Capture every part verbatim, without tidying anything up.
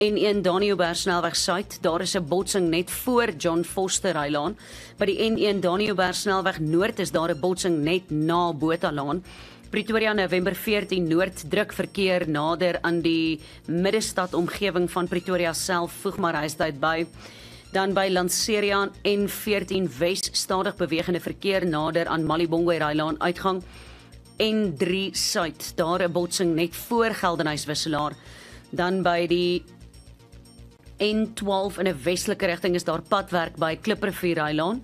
N een Daniëlberg snelweg suid, daar is 'n botsing net voor John Foster Highlaan. By die N een Daniëlberg snelweg noord is daar 'n botsing net na Bothalaan. Pretoria November veertien noord druk verkeer nader aan die middestad omgewing van Pretoria self, voeg maar reistyd by. Dan by Lanseria N veertien Wes stadig bewegende verkeer nader aan Malibongwe Highlaan uitgang. N drie Suid, daar 'n botsing net voor Geldenhuys Wisselaar. Dan by die N twaalf in 'n westelike rigting is daar padwerk by Kliprivier Highlaan.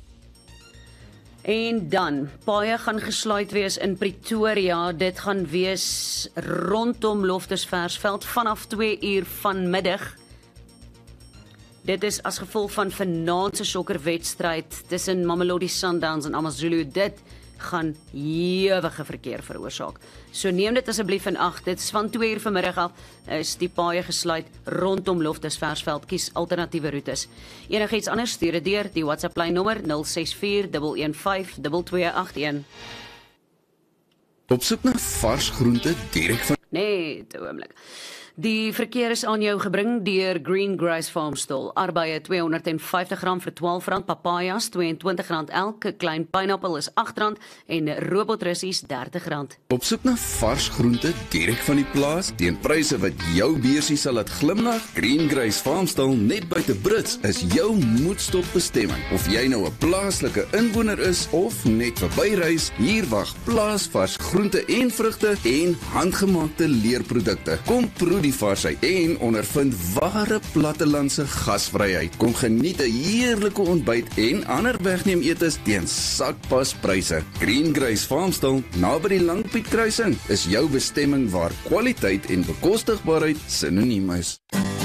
En dan, paaie gaan gesluit wees in Pretoria, dit gaan wees rondom Loftusversveld vanaf twee uur vanmiddag. Dit is as gevolg van vanaand se sokkerwedstryd tussen Mamelodi Sundowns en AmaZulu. Dit gaan ewige verkeer veroorsaak. So neem dit asseblief in ag. Dit is van twee uur vanmiddag af is die paaie gesluit rondom Loftusversveld. Kies alternatiewe roetes. Enigiets anders stuur dit deur die WhatsApp lyn nommer nul ses vier een een vyf twee twee agt een. Op soek na vars groente direk van Nee, 'n oomblik. Die verkeer is aan jou gebring deur Green Grace Farmstall. Arbeie tweehonderd en vyftig gram vir twaalf rand, papajas twee en twintig rand elke, klein pineappel is agt rand en robotrussies dertig rand. Op soek na vars groente direk van die plaas teen pryse wat jou beursie sal laat glimlag. Green Grace Farmstall net buite Brits is jou moedstop bestemming. Of jy nou 'n plaaslike inwoner is of net verbyreis, hier wag plaasvars groente en vrugte en handgemaakte leerprodukte. Kom proe die varsheid en ondervind ware plattelandse gasvryheid. Kom geniet 'n heerlike ontbyt en ander wegneem etes teen sakpaspryse. Green Grace Farmstall naby die Langpiet kruising is jou bestemming waar kwaliteit en bekostigbaarheid sinoniem is.